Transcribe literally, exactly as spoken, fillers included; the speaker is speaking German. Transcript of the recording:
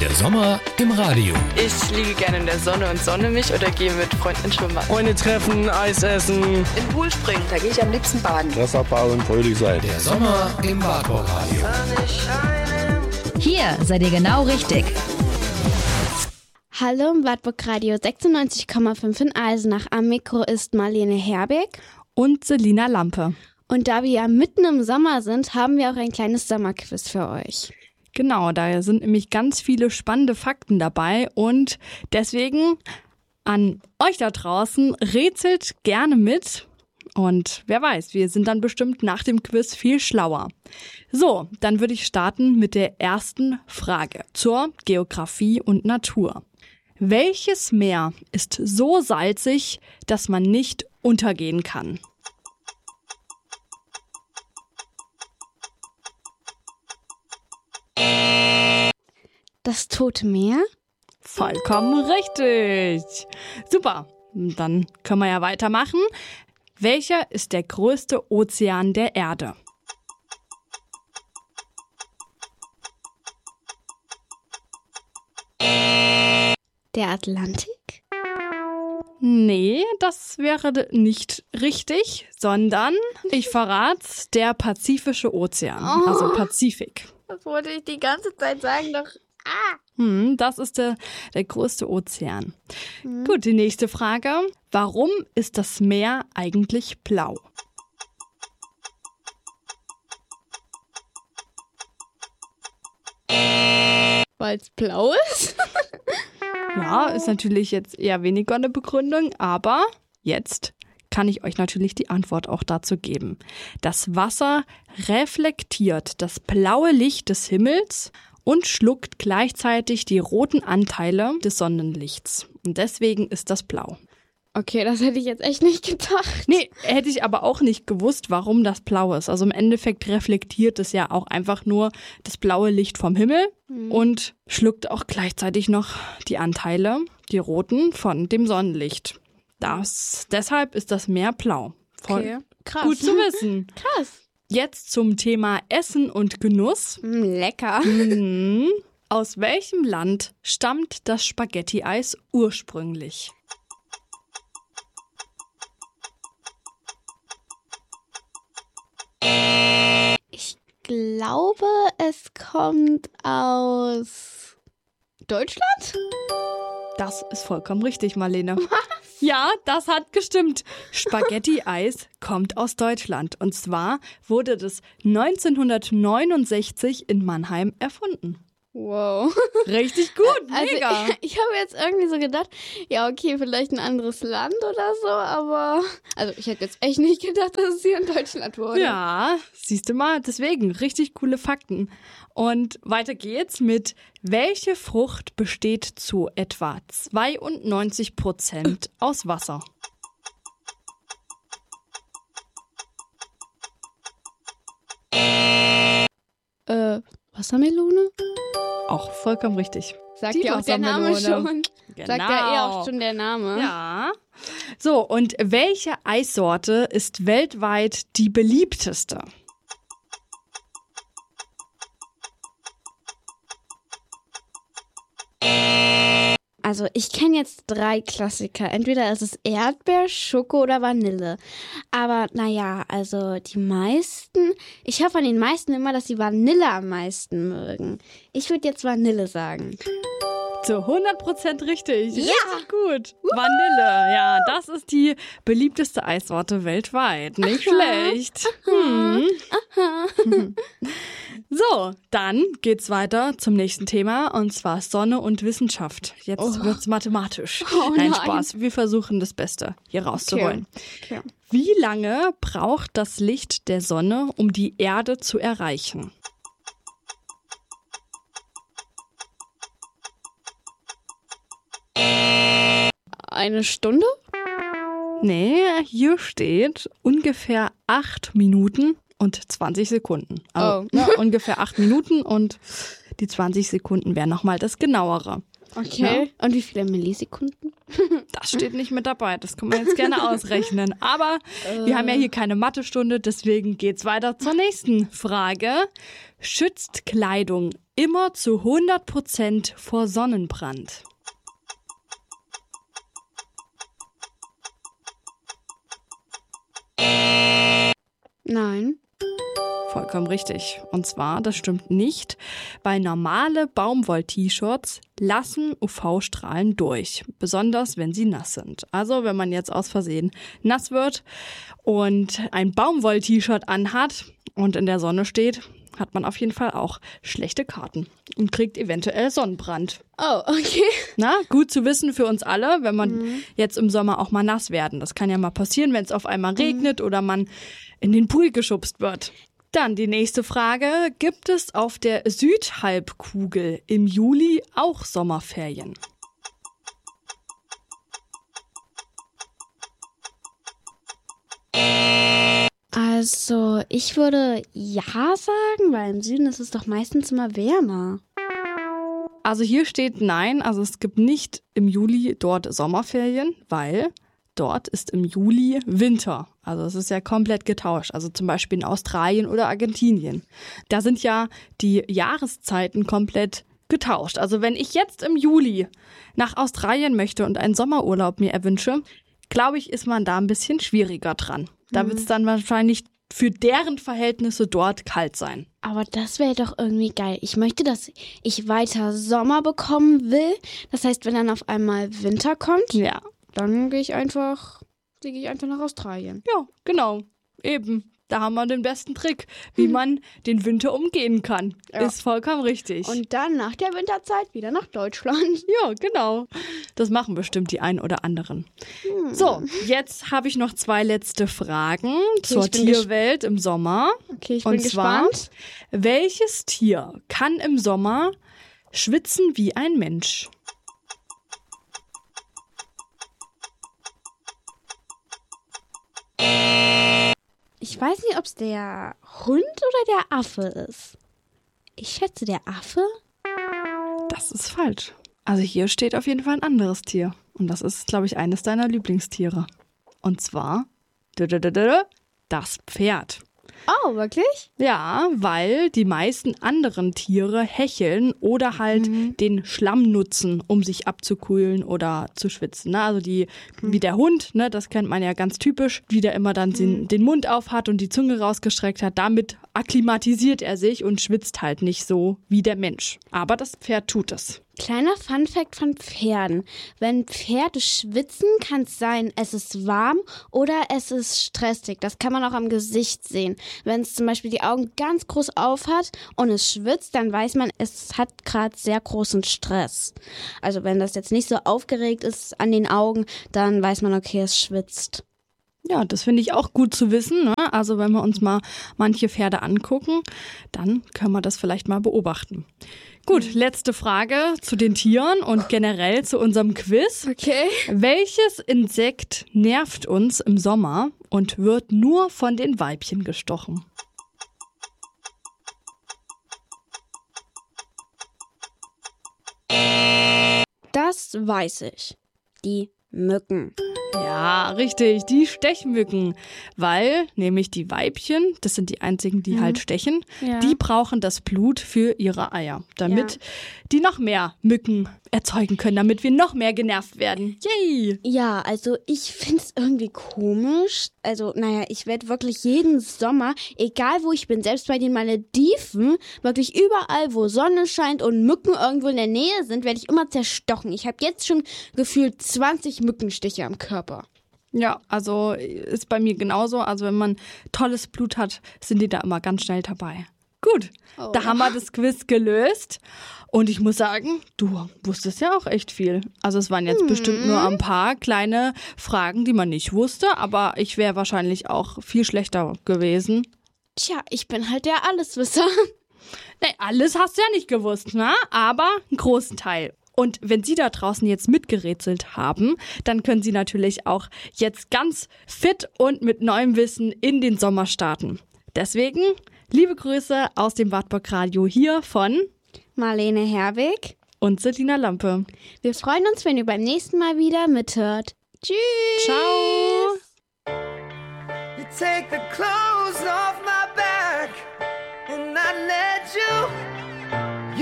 Der Sommer im Radio. Ich liege gerne in der Sonne und sonne mich oder gehe mit Freunden ins Schwimmbad. Freunde treffen, Eis essen. In den Pool springen, da gehe ich am liebsten baden. Wasserball und fröhlich sein. Der Sommer im Wartburg Radio. Hier seid ihr genau richtig. Hallo im Wartburg Radio sechsundneunzig Komma fünf in Eisenach. Am Mikro ist Marlene Herbeck und Selina Lampe. Und da wir ja mitten im Sommer sind, haben wir auch ein kleines Sommerquiz für euch. Genau, da sind nämlich ganz viele spannende Fakten dabei und deswegen an euch da draußen, rätselt gerne mit und wer weiß, wir sind dann bestimmt nach dem Quiz viel schlauer. So, dann würde ich starten mit der ersten Frage zur Geografie und Natur. Welches Meer ist so salzig, dass man nicht untergehen kann? Das Tote Meer? Vollkommen richtig. Super, dann können wir ja weitermachen. Welcher ist der größte Ozean der Erde? Der Atlantik? Nee, das wäre nicht richtig, sondern, ich verrat's, der Pazifische Ozean, oh. also Pazifik. Das wollte ich die ganze Zeit sagen, doch... Ah. Hm, das ist der, der größte Ozean. Hm. Gut, die nächste Frage. Warum ist das Meer eigentlich blau? Weil es blau ist? Ja, ist natürlich jetzt eher weniger eine Begründung, aber jetzt kann ich euch natürlich die Antwort auch dazu geben. Das Wasser reflektiert das blaue Licht des Himmels und schluckt gleichzeitig die roten Anteile des Sonnenlichts. Und deswegen ist das blau. Okay, das hätte ich jetzt echt nicht gedacht. Nee, hätte ich aber auch nicht gewusst, warum das blau ist. Also im Endeffekt reflektiert es ja auch einfach nur das blaue Licht vom Himmel mhm. und schluckt auch gleichzeitig noch die Anteile, die roten, von dem Sonnenlicht. Das, deshalb ist das Meer blau. Voll okay, krass. Gut zu wissen. Krass. Jetzt zum Thema Essen und Genuss. Mm, lecker. Mhm. Aus welchem Land stammt das Spaghetti-Eis ursprünglich? Ich glaube, es kommt aus Deutschland? Das ist vollkommen richtig, Marlene. Was? Ja, das hat gestimmt. Spaghetti-Eis kommt aus Deutschland. Und zwar wurde das neunzehnhundertneunundsechzig in Mannheim erfunden. Wow. Richtig gut, mega. Also ich, ich habe jetzt irgendwie so gedacht, ja okay, vielleicht ein anderes Land oder so, aber also ich hätte jetzt echt nicht gedacht, dass es hier in Deutschland wurde. Ja, siehst du mal, deswegen richtig coole Fakten. Und weiter geht's mit, welche Frucht besteht zu etwa zweiundneunzig Prozent aus Wasser? Äh, Wassermelone? Auch vollkommen richtig. Sagt Die ja auch der Name schon. Genau. Sagt ja eh auch schon der Name. Ja. So, und welche Eissorte ist weltweit die beliebteste? Also ich kenne jetzt drei Klassiker. Entweder ist es Erdbeer, Schoko oder Vanille. Aber naja, also die meisten, ich höre von den meisten immer, dass sie Vanille am meisten mögen. Ich würde jetzt Vanille sagen. Zu hundert Prozent richtig. Ja. Richtig gut. Vanille, ja, das ist die beliebteste Eissorte weltweit. Nicht Aha. schlecht. Hm. Aha. So, dann geht's weiter zum nächsten Thema und zwar Sonne und Wissenschaft. Jetzt Oh. wird's mathematisch. Oh nein, nein. Spaß. Wir versuchen das Beste hier rauszuholen. Okay. Okay. Wie lange braucht das Licht der Sonne, um die Erde zu erreichen? Eine Stunde? Nee, hier steht ungefähr acht Minuten und zwanzig Sekunden. Also Oh. ne, ungefähr acht Minuten und die zwanzig Sekunden wären nochmal das Genauere. Okay. Ja. Und wie viele Millisekunden? Das steht nicht mit dabei, das können wir jetzt gerne ausrechnen. Aber wir haben ja hier keine Mathestunde, deswegen geht's weiter zur nächsten Frage. Schützt Kleidung immer zu hundert Prozent vor Sonnenbrand? Nein. Vollkommen richtig. Und zwar, das stimmt nicht, weil normale Baumwoll-T-Shirts lassen U V-Strahlen durch, besonders wenn sie nass sind. Also wenn man jetzt aus Versehen nass wird und ein Baumwoll-T-Shirt anhat und in der Sonne steht, hat man auf jeden Fall auch schlechte Karten und kriegt eventuell Sonnenbrand. Oh, okay. Na, gut zu wissen für uns alle, wenn man mhm. jetzt im Sommer auch mal nass werden. Das kann ja mal passieren, wenn es auf einmal regnet mhm. oder man in den Pool geschubst wird. Dann die nächste Frage. Gibt es auf der Südhalbkugel im Juli auch Sommerferien? Also, ich würde ja sagen, weil im Süden ist es doch meistens immer wärmer. Also hier steht nein, also es gibt nicht im Juli dort Sommerferien, weil dort ist im Juli Winter. Also es ist ja komplett getauscht. Also zum Beispiel in Australien oder Argentinien. Da sind ja die Jahreszeiten komplett getauscht. Also wenn ich jetzt im Juli nach Australien möchte und einen Sommerurlaub mir erwünsche, glaube ich, ist man da ein bisschen schwieriger dran. Da wird es dann wahrscheinlich für deren Verhältnisse dort kalt sein. Aber das wäre doch irgendwie geil. Ich möchte, dass ich weiter Sommer bekommen will. Das heißt, wenn dann auf einmal Winter kommt, ja, dann gehe ich einfach, fliege ich einfach nach Australien. Ja, genau. Eben. Da haben wir den besten Trick, wie hm. man den Winter umgehen kann. Ja. Ist vollkommen richtig. Und dann nach der Winterzeit wieder nach Deutschland. Ja, genau. Das machen bestimmt die einen oder anderen. Hm. So, jetzt habe ich noch zwei letzte Fragen okay, zur Tierwelt im Sommer. Okay, ich Und bin zwar, gespannt. Welches Tier kann im Sommer schwitzen wie ein Mensch? Ich weiß nicht, ob es der Hund oder der Affe ist. Ich schätze, der Affe? Das ist falsch. Also hier steht auf jeden Fall ein anderes Tier. Und das ist, glaube ich, eines deiner Lieblingstiere. Und zwar das Pferd. Oh, wirklich? Ja, weil die meisten anderen Tiere hecheln oder halt mhm. den Schlamm nutzen, um sich abzukühlen oder zu schwitzen. Ne? Also die, mhm. wie der Hund, ne, das kennt man ja ganz typisch, wie der immer dann mhm. den, den Mund auf hat und die Zunge rausgestreckt hat. Damit akklimatisiert er sich und schwitzt halt nicht so wie der Mensch. Aber das Pferd tut es. Kleiner Funfact von Pferden. Wenn Pferde schwitzen, kann es sein, es ist warm oder es ist stressig. Das kann man auch am Gesicht sehen. Wenn es zum Beispiel die Augen ganz groß auf hat und es schwitzt, dann weiß man, es hat gerade sehr großen Stress. Also wenn das jetzt nicht so aufgeregt ist an den Augen, dann weiß man, okay, es schwitzt. Ja, das finde ich auch gut zu wissen. Ne? Also wenn wir uns mal manche Pferde angucken, dann können wir das vielleicht mal beobachten. Gut, letzte Frage zu den Tieren und generell zu unserem Quiz. Okay. Welches Insekt nervt uns im Sommer und wird nur von den Weibchen gestochen? Das weiß ich. Die Mücken. Ja, richtig, die Stechmücken, weil nämlich die Weibchen, das sind die einzigen, die mhm. halt stechen, ja. die brauchen das Blut für ihre Eier, damit ja. die noch mehr Mücken erzeugen können, damit wir noch mehr genervt werden. Yay! Ja, also ich find's irgendwie komisch. Also, naja, ich werde wirklich jeden Sommer, egal wo ich bin, selbst bei den Malediven, wirklich überall, wo Sonne scheint und Mücken irgendwo in der Nähe sind, werde ich immer zerstochen. Ich habe jetzt schon gefühlt zwanzig Mückenstiche am Körper. Ja, also ist bei mir genauso. Also wenn man tolles Blut hat, sind die da immer ganz schnell dabei. Gut, oh. da haben wir das Quiz gelöst. Und ich muss sagen, du wusstest ja auch echt viel. Also es waren jetzt mhm. bestimmt nur ein paar kleine Fragen, die man nicht wusste. Aber ich wäre wahrscheinlich auch viel schlechter gewesen. Tja, ich bin halt der Alleswisser. Nee, alles hast du ja nicht gewusst, ne? Aber einen großen Teil. Und wenn Sie da draußen jetzt mitgerätselt haben, dann können Sie natürlich auch jetzt ganz fit und mit neuem Wissen in den Sommer starten. Deswegen liebe Grüße aus dem Wartburg Radio hier von Marlene Herwig und Selina Lampe. Wir freuen uns, wenn ihr beim nächsten Mal wieder mithört. Tschüss! Ciao! You take the clothes off.